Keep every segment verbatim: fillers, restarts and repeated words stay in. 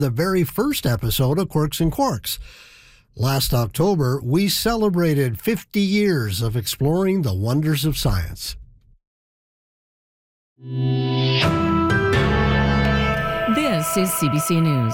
the very first episode of Quirks and Quarks. Last October, we celebrated fifty years of exploring the wonders of science. This is C B C News.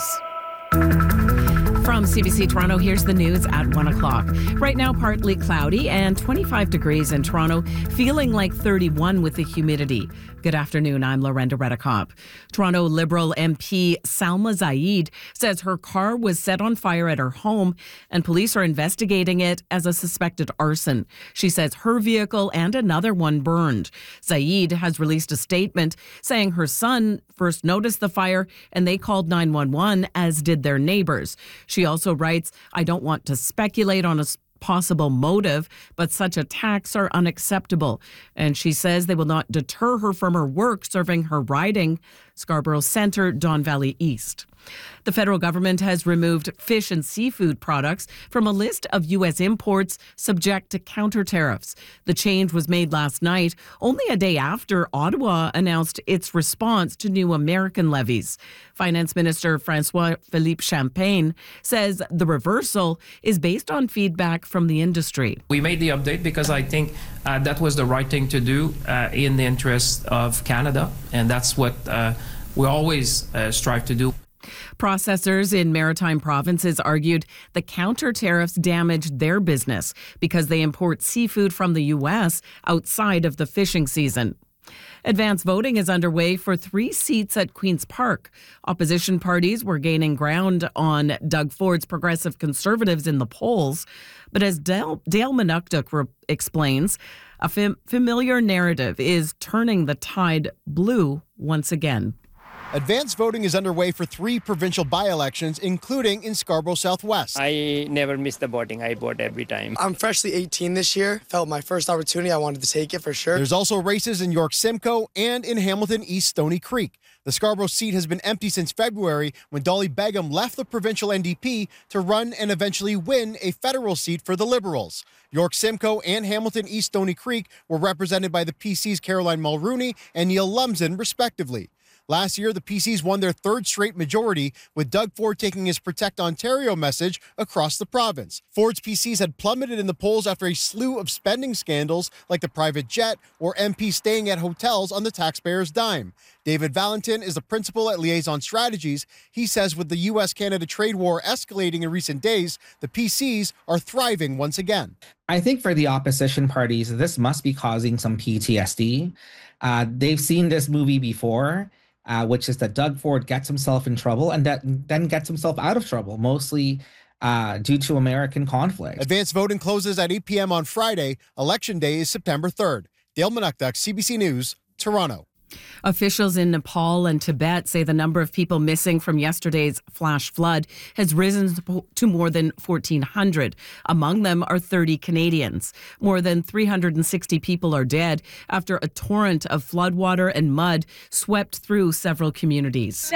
From C B C Toronto, here's the news at one o'clock. Right now, partly cloudy and twenty-five degrees in Toronto, feeling like thirty-one with the humidity. Good afternoon, I'm Lorenda Redekop. Toronto Liberal M P Salma Zaid says her car was set on fire at her home and police are investigating it as a suspected arson. She says her vehicle and another one burned. Zaid has released a statement saying her son first noticed the fire and they called nine one one, as did their neighbors. She also writes, "I don't want to speculate on a possible motive, but such attacks are unacceptable." And she says they will not deter her from her work serving her riding Scarborough Centre, Don Valley East. The federal government has removed fish and seafood products from a list of U S imports subject to counter tariffs. The change was made last night, only a day after Ottawa announced its response to new American levies. Finance Minister François-Philippe Champagne says the reversal is based on feedback from the industry. We made the update because I think uh, that was the right thing to do uh, in the interest of Canada, and that's what uh, we always uh, strive to do. Processors in maritime provinces argued the counter tariffs damaged their business because they import seafood from the U S outside of the fishing season. Advance voting is underway for three seats at Queen's Park. Opposition parties were gaining ground on Doug Ford's Progressive Conservatives in the polls. But as Dale, Dale Manukduk re- explains, a fam- familiar narrative is turning the tide blue once again. Advance voting is underway for three provincial by-elections, including in Scarborough Southwest. I never miss the voting. I vote every time. I'm freshly eighteen this year. Felt my first opportunity. I wanted to take it for sure. There's also races in York Simcoe and in Hamilton East Stony Creek. The Scarborough seat has been empty since February when Dolly Begum left the provincial N D P to run and eventually win a federal seat for the Liberals. York Simcoe and Hamilton East Stony Creek were represented by the P C's Caroline Mulrooney and Neil Lumsden, respectively. Last year, the P Cs won their third straight majority, with Doug Ford taking his Protect Ontario message across the province. Ford's P Cs had plummeted in the polls after a slew of spending scandals like the private jet or M P staying at hotels on the taxpayers' dime. David Valentin is the principal at Liaison Strategies. He says with the U S Canada trade war escalating in recent days, the P Cs are thriving once again. I think for the opposition parties, this must be causing some P T S D. Uh, they've seen this movie before. Uh, which is that Doug Ford gets himself in trouble and that then gets himself out of trouble, mostly uh, due to American conflict. Advance voting closes at eight p.m. on Friday. Election day is September third. Dale Manukduk, C B C News, Toronto. Officials in Nepal and Tibet say the number of people missing from yesterday's flash flood has risen to more than fourteen hundred. Among them are thirty Canadians. More than three hundred sixty people are dead after a torrent of floodwater and mud swept through several communities.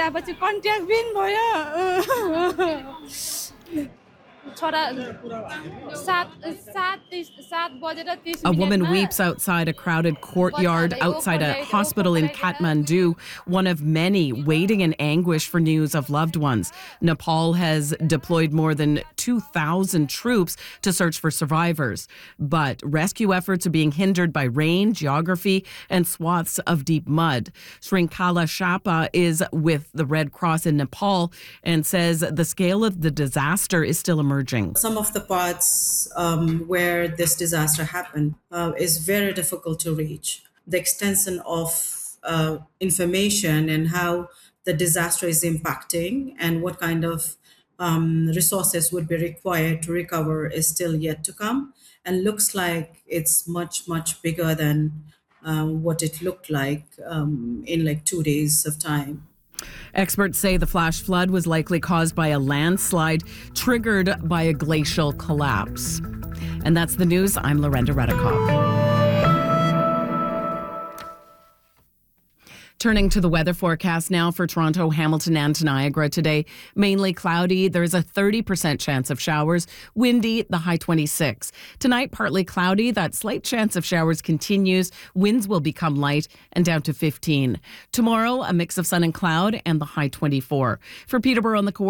A woman weeps outside a crowded courtyard outside a hospital in Kathmandu, one of many waiting in anguish for news of loved ones. Nepal has deployed more than two thousand troops to search for survivors, but rescue efforts are being hindered by rain, geography, and swaths of deep mud. Srinkala Shapa is with the Red Cross in Nepal and says the scale of the disaster is still emerging. Some of the parts um, where this disaster happened uh, is very difficult to reach. The extension of uh, information and how the disaster is impacting and what kind of um, resources would be required to recover is still yet to come, and looks like it's much, much bigger than um, what it looked like um, in like two days of time. Experts say the flash flood was likely caused by a landslide triggered by a glacial collapse. And that's the news. I'm Lorenda Redekop. Turning to the weather forecast now for Toronto, Hamilton, and Niagara today. Mainly cloudy. There's a thirty percent chance of showers. Windy, the high twenty-six. Tonight, partly cloudy. That slight chance of showers continues. Winds will become light and down to fifteen. Tomorrow, a mix of sun and cloud and the high twenty-four. For Peterborough on the